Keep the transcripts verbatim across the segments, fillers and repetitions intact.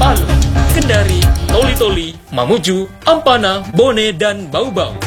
Palu, Kendari, Toli-Toli, Mamuju, Ampana, Bone, dan Bau-Bau.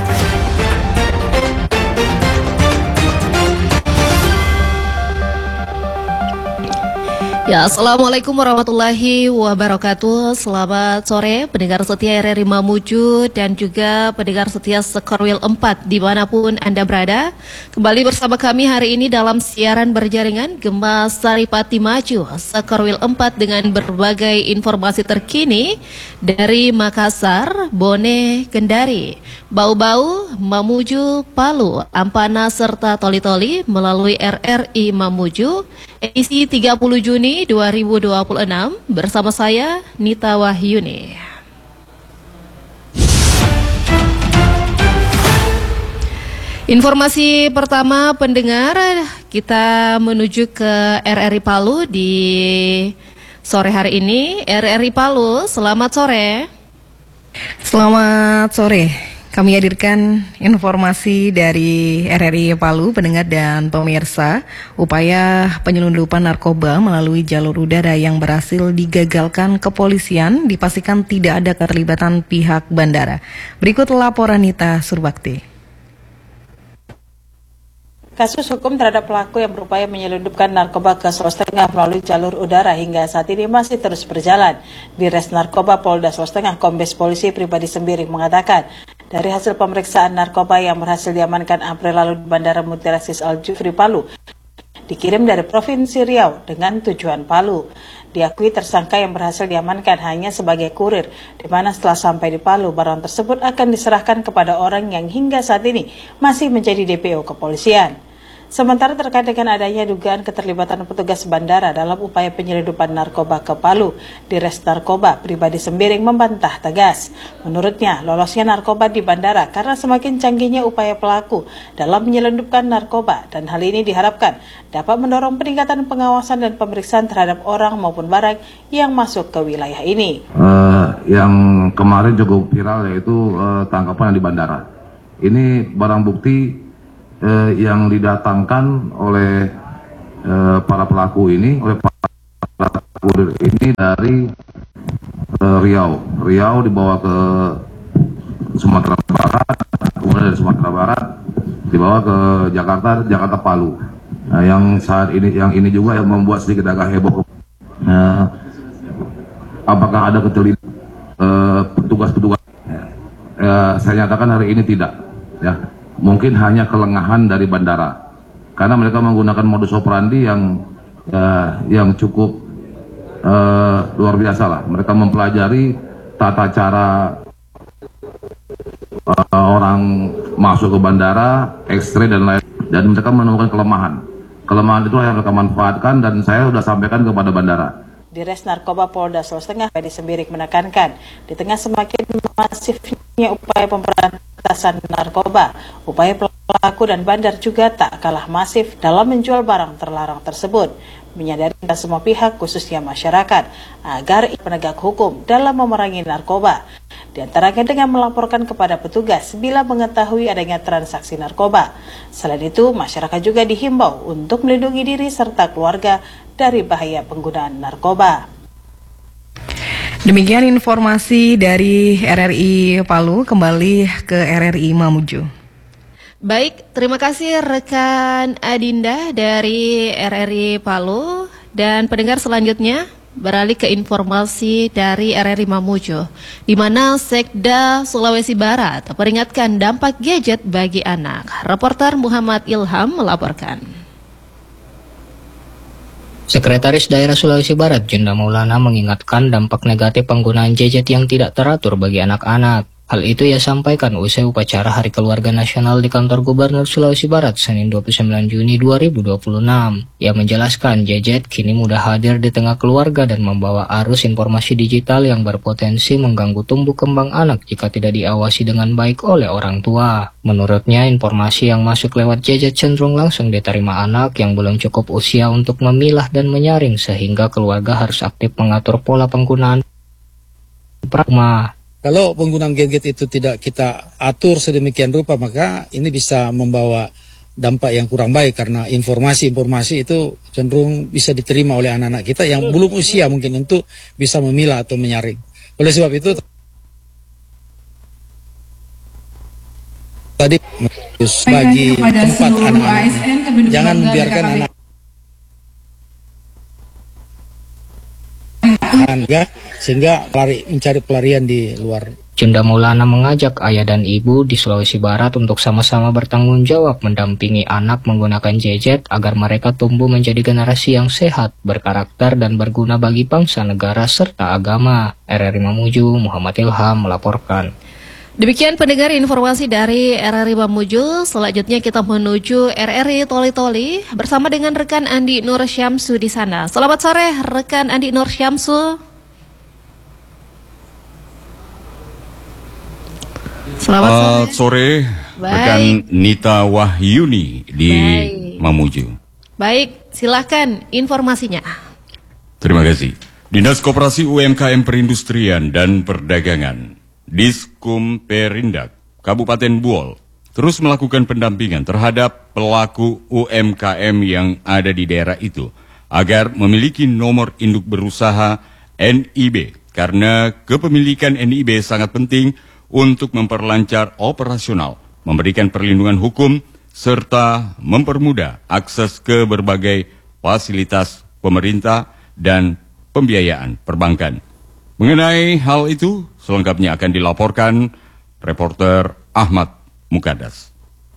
Ya, Assalamualaikum warahmatullahi wabarakatuh. Selamat sore pendengar setia R R I Mamuju dan juga pendengar setia Sekorwil empat dimanapun Anda berada. Kembali bersama kami hari ini dalam siaran berjaringan Gema Saripati Maju Sekorwil empat dengan berbagai informasi terkini dari Makassar, Bone, Kendari, Bau-Bau, Mamuju, Palu, Ampana, serta Toli-Toli melalui R R I Mamuju edisi tiga puluh Juni dua ribu dua puluh enam bersama saya Nita Wahyuni. Informasi pertama pendengar, kita menuju ke R R I Palu di sore hari ini. R R I Palu, selamat sore. Selamat sore. Kami hadirkan informasi dari R R I Palu, pendengar dan pemirsa. Upaya penyelundupan narkoba melalui jalur udara yang berhasil digagalkan kepolisian dipastikan tidak ada keterlibatan pihak bandara. Berikut laporan Nita Surbakti. Kasus hukum terhadap pelaku yang berupaya menyelundupkan narkoba ke Sulawesi Tengah melalui jalur udara hingga saat ini masih terus berjalan. Di Res Narkoba Polda Sulawesi Tengah, Kombes Polisi Pribadi Sembiring mengatakan, dari hasil pemeriksaan narkoba yang berhasil diamankan April lalu di Bandara Mutiarasis Al-Jufri Palu, dikirim dari Provinsi Riau dengan tujuan Palu. Diakui tersangka yang berhasil diamankan hanya sebagai kurir, di mana setelah sampai di Palu, barang tersebut akan diserahkan kepada orang yang hingga saat ini masih menjadi D P O kepolisian. Sementara terkait dengan adanya dugaan keterlibatan petugas bandara dalam upaya penyelundupan narkoba ke Palu, di Res Narkoba Pribadi Sembiring membantah tegas. Menurutnya, lolosnya narkoba di bandara karena semakin canggihnya upaya pelaku dalam menyelundupkan narkoba, dan hal ini diharapkan dapat mendorong peningkatan pengawasan dan pemeriksaan terhadap orang maupun barang yang masuk ke wilayah ini. Uh, yang kemarin cukup viral yaitu uh, tangkapan di bandara. Ini barang bukti Eh, yang didatangkan oleh eh, para pelaku ini, oleh para kurir ini dari eh, Riau. Riau dibawa ke Sumatera Barat, kemudian dari Sumatera Barat dibawa ke Jakarta, Jakarta Palu. Nah, yang saat ini, yang ini juga yang membuat sedikit agak heboh. Nah, apakah ada keterlibatan eh, petugas-petugas? Eh, saya nyatakan hari ini tidak. Ya. Mungkin hanya kelengahan dari bandara, karena mereka menggunakan modus operandi yang uh, yang cukup uh, luar biasa lah. Mereka mempelajari tata cara uh, orang masuk ke bandara, X-ray dan lain, dan mereka menemukan kelemahan. Kelemahan itu yang mereka manfaatkan, dan saya sudah sampaikan kepada bandara. Di Res Narkoba Polda Sulawesi Tengah, Pribadi Sembiring menekankan, di tengah semakin masifnya upaya pemberantasan narkoba, upaya pelaku dan bandar juga tak kalah masif dalam menjual barang terlarang tersebut. Menyadari semua pihak, khususnya masyarakat, agar penegak hukum dalam memerangi narkoba, di antaranya dengan melaporkan kepada petugas bila mengetahui adanya transaksi narkoba. Selain itu, masyarakat juga dihimbau untuk melindungi diri serta keluarga dari bahaya penggunaan narkoba. Demikian informasi dari R R I Palu. Kembali ke R R I Mamuju. Baik, terima kasih rekan Adinda dari R R I Palu. Dan pendengar selanjutnya beralih ke informasi dari R R I Mamuju, di mana Sekda Sulawesi Barat peringatkan dampak gadget bagi anak. Reporter Muhammad Ilham melaporkan. Sekretaris Daerah Sulawesi Barat, Jenda Maulana, mengingatkan dampak negatif penggunaan gadget yang tidak teratur bagi anak-anak. Hal itu ia sampaikan usai upacara Hari Keluarga Nasional di Kantor Gubernur Sulawesi Barat, Senin dua puluh sembilan Juni dua ribu dua puluh enam. Ia menjelaskan gadget kini mudah hadir di tengah keluarga dan membawa arus informasi digital yang berpotensi mengganggu tumbuh kembang anak jika tidak diawasi dengan baik oleh orang tua. Menurutnya, informasi yang masuk lewat gadget cenderung langsung diterima anak yang belum cukup usia untuk memilah dan menyaring, sehingga keluarga harus aktif mengatur pola penggunaan pragma. Kalau penggunaan gadget itu tidak kita atur sedemikian rupa, maka ini bisa membawa dampak yang kurang baik karena informasi-informasi itu cenderung bisa diterima oleh anak-anak kita yang belum usia mungkin untuk bisa memilah atau menyaring. Oleh sebab itu tadi bagi tempat anak-anak jangan membiarkan anak ya, sehingga lari, mencari pelarian di luar. Junda Maulana mengajak ayah dan ibu di Sulawesi Barat untuk sama-sama bertanggung jawab mendampingi anak menggunakan gadget agar mereka tumbuh menjadi generasi yang sehat, berkarakter dan berguna bagi bangsa, negara, serta agama. R R I Mamuju, Muhammad Ilham melaporkan. Demikian pendengar informasi dari R R I Mamuju. Selanjutnya kita menuju R R I Toli Toli bersama dengan rekan Andi Nur Syamsu di sana. Selamat sore rekan Andi Nur Syamsu. Selamat sore. Uh, sore rekan Nita Wahyuni di Baik. Mamuju. Baik, silakan informasinya. Terima kasih. Dinas Koperasi U M K M Perindustrian dan Perdagangan Diskum Perindak Kabupaten Buol terus melakukan pendampingan terhadap pelaku U M K M yang ada di daerah itu agar memiliki nomor induk berusaha N I B karena kepemilikan N I B sangat penting untuk memperlancar operasional, memberikan perlindungan hukum, serta mempermudah akses ke berbagai fasilitas pemerintah dan pembiayaan perbankan. Mengenai hal itu, selengkapnya akan dilaporkan reporter Ahmad Mukadas.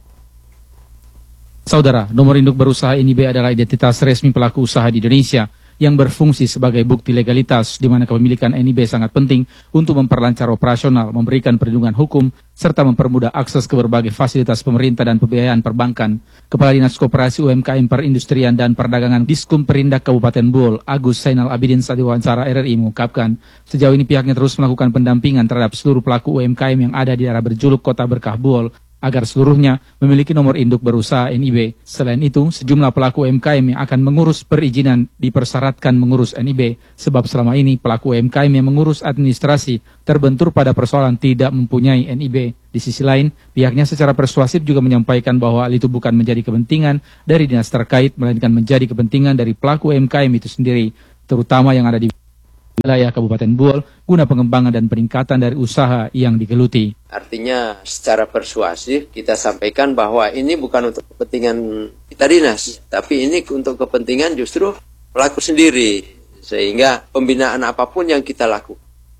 Saudara, nomor induk berusaha N I B adalah identitas resmi pelaku usaha di Indonesia yang berfungsi sebagai bukti legalitas di mana kepemilikan N I B sangat penting untuk memperlancar operasional, memberikan perlindungan hukum, serta mempermudah akses ke berbagai fasilitas pemerintah dan pembiayaan perbankan. Kepala Dinas Koperasi U M K M Perindustrian dan Perdagangan Diskum Perindak Kabupaten Buol, Agus Zainal Abidin saat diwawancara R R I mengungkapkan, sejauh ini pihaknya terus melakukan pendampingan terhadap seluruh pelaku U M K M yang ada di daerah berjuluk Kota Berkah Buol, agar seluruhnya memiliki nomor induk berusaha N I B. Selain itu, sejumlah pelaku U M K M yang akan mengurus perizinan dipersyaratkan mengurus N I B, sebab selama ini pelaku U M K M yang mengurus administrasi terbentur pada persoalan tidak mempunyai N I B. Di sisi lain, pihaknya secara persuasif juga menyampaikan bahwa hal itu bukan menjadi kepentingan dari dinas terkait, melainkan menjadi kepentingan dari pelaku U M K M itu sendiri, terutama yang ada di wilayah Kabupaten Buol, guna pengembangan dan peningkatan dari usaha yang digeluti. Artinya secara persuasif kita sampaikan bahwa ini bukan untuk kepentingan kita dinas, tapi ini untuk kepentingan justru pelaku sendiri. Sehingga pembinaan apapun yang kita lakukan,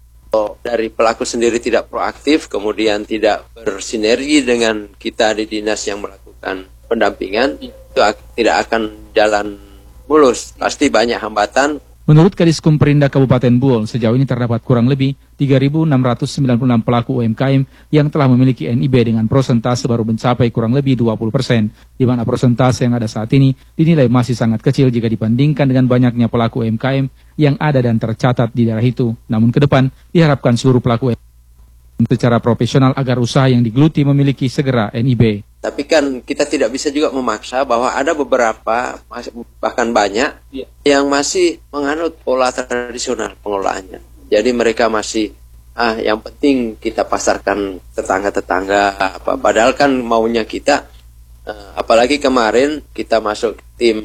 dari pelaku sendiri tidak proaktif, kemudian tidak bersinergi dengan kita di dinas yang melakukan pendampingan, itu tidak akan jalan mulus. Pasti banyak hambatan. Menurut Kadiskum Perindak Kabupaten Buol, sejauh ini terdapat kurang lebih tiga ribu enam ratus sembilan puluh enam pelaku U M K M yang telah memiliki N I B dengan persentase baru mencapai kurang lebih dua puluh persen, di mana persentase yang ada saat ini dinilai masih sangat kecil jika dibandingkan dengan banyaknya pelaku U M K M yang ada dan tercatat di daerah itu. Namun ke depan diharapkan seluruh pelaku U M K M secara profesional agar usaha yang digeluti memiliki segera N I B. Tapi kan kita tidak bisa juga memaksa bahwa ada beberapa, bahkan banyak, ya, yang masih menganut pola tradisional pengelolaannya. Jadi mereka masih, ah yang penting kita pasarkan tetangga-tetangga, apa. Padahal kan maunya kita, uh, apalagi kemarin kita masuk tim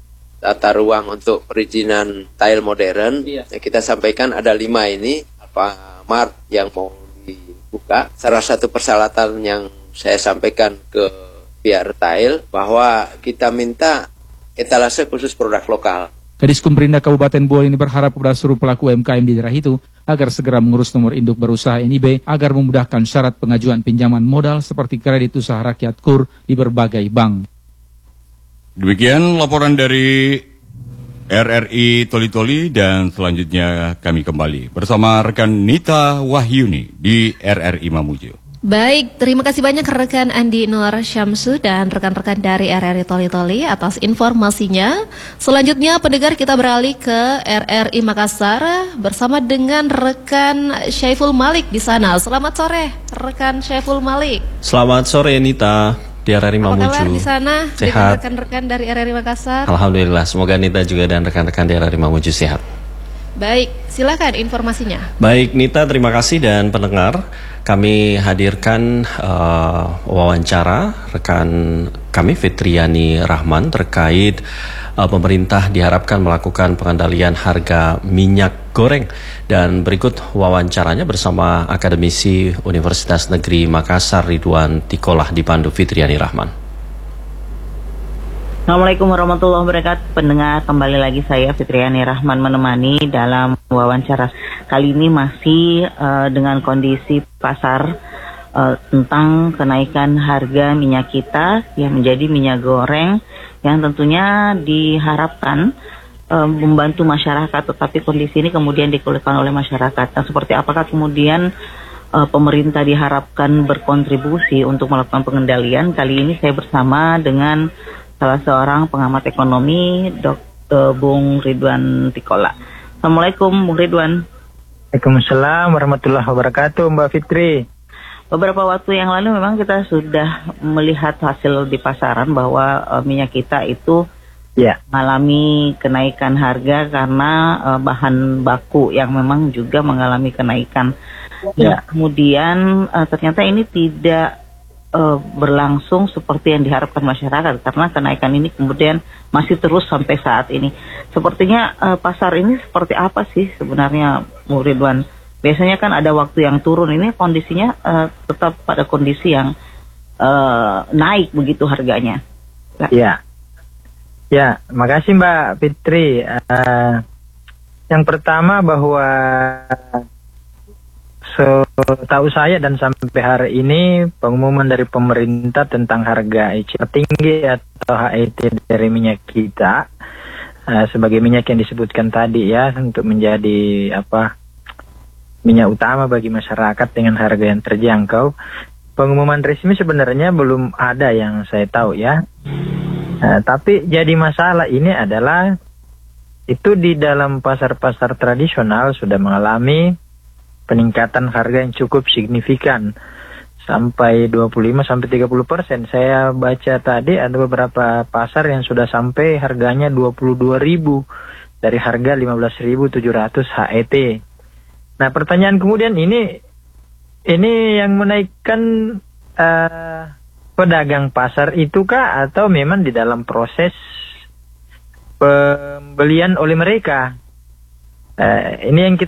tata ruang untuk perizinan tile modern, ya. Ya, kita sampaikan ada lima ini, apa mart yang mau dibuka. Salah satu persyaratan yang saya sampaikan ke pihak retail bahwa kita minta etalase khusus produk lokal. Kadiskum Perindak Kabupaten Buol ini berharap kepada seluruh pelaku U M K M di daerah itu agar segera mengurus nomor induk berusaha N I B agar memudahkan syarat pengajuan pinjaman modal seperti kredit usaha rakyat K U R di berbagai bank. Demikian laporan dari R R I Toli Toli, dan selanjutnya kami kembali bersama rekan Nita Wahyuni di R R I Mamuju. Baik, terima kasih banyak rekan Andi Nur Syamsu dan rekan-rekan dari R R I Toli Toli atas informasinya. Selanjutnya pendengar, kita beralih ke R R I Makassar bersama dengan rekan Syaiful Malik di sana. Selamat sore rekan Syaiful Malik. Selamat sore Nita di R R I Mamuju. Apa kabar di sana? Sehat. Dengan rekan-rekan dari R R I Makassar. Alhamdulillah, semoga Nita juga dan rekan-rekan di R R I Mamuju sehat. Baik, silakan informasinya. Baik Nita, terima kasih, dan pendengar, kami hadirkan uh, wawancara rekan kami Fitriani Rahman terkait uh, pemerintah diharapkan melakukan pengendalian harga minyak goreng. Dan berikut wawancaranya bersama akademisi Universitas Negeri Makassar Ridwan Tikolah dipandu Fitriani Rahman. Assalamualaikum warahmatullahi wabarakatuh. Pendengar, kembali lagi saya Fitriani Rahman menemani dalam wawancara. Kali ini masih uh, dengan kondisi pasar uh, tentang kenaikan harga minyak kita yang menjadi minyak goreng yang tentunya diharapkan uh, membantu masyarakat, tetapi kondisi ini kemudian dikeluhkan oleh masyarakat. Nah, seperti apakah kemudian uh, pemerintah diharapkan berkontribusi untuk melakukan pengendalian? Kali ini saya bersama dengan salah seorang pengamat ekonomi, Doktor Bung Ridwan Tikolah. Assalamualaikum, Bung Ridwan. Waalaikumsalam warahmatullahi wabarakatuh, Mbak Fitri. Beberapa waktu yang lalu memang kita sudah melihat hasil di pasaran bahwa uh, minyak kita itu ya. mengalami kenaikan harga karena uh, bahan baku yang memang juga mengalami kenaikan. Ya. Nah, kemudian uh, ternyata ini tidak Uh, berlangsung seperti yang diharapkan masyarakat karena kenaikan ini kemudian masih terus sampai saat ini. Sepertinya uh, pasar ini seperti apa sih sebenarnya, Bu Ridwan? Biasanya kan ada waktu yang turun, ini kondisinya uh, tetap pada kondisi yang uh, naik begitu harganya. Ya, ya, makasih Mbak Fitri. Uh, yang pertama bahwa setahu saya dan sampai hari ini pengumuman dari pemerintah tentang harga E C tertinggi atau H E T dari minyak kita uh, sebagai minyak yang disebutkan tadi ya untuk menjadi apa minyak utama bagi masyarakat dengan harga yang terjangkau. Pengumuman resmi sebenarnya belum ada yang saya tahu ya. Uh, tapi jadi masalah ini adalah itu di dalam pasar-pasar tradisional sudah mengalami peningkatan harga yang cukup signifikan sampai dua puluh lima sampai tiga puluh persen. Saya baca tadi ada beberapa pasar yang sudah sampai harganya dua puluh dua ribu dari harga lima belas ribu tujuh ratus H E T. Nah, pertanyaan kemudian ini ini yang menaikkan uh, pedagang pasar itukah atau memang di dalam proses pembelian oleh mereka? Uh, ini yang kita